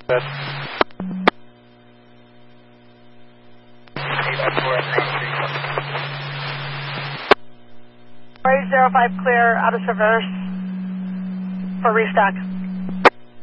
Good. 805 clear out of service for restock.